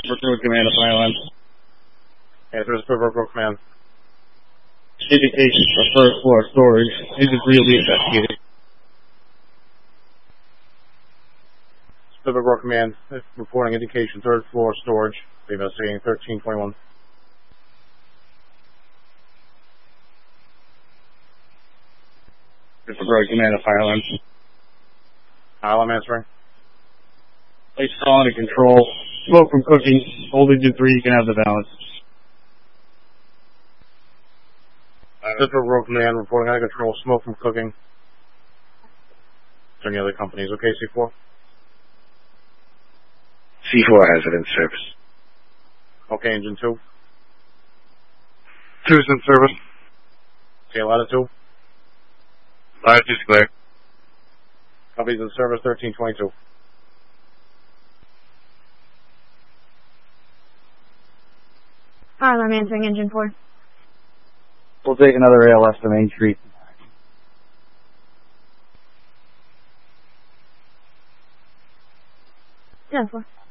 Road Command of Island. Answer Spirit Road Command. Indication for first floor storage. This is really investigated. Spirit Road Command, reporting indication third floor storage. They're investigating 1321. Road Command of Island. I'm answering. Place on to control. Smoke from cooking. Hold engine 3, you can have the balance. Central Road Command reporting out of control. Smoke from cooking. Is there any other companies? Okay, C4? C4 has it in service. Okay, engine 2. 2's in service. Okay, latitude. Latitude's clear. Companies in service 1322. I'm answering engine 4. We'll take another ALS to Main Street. 10-4.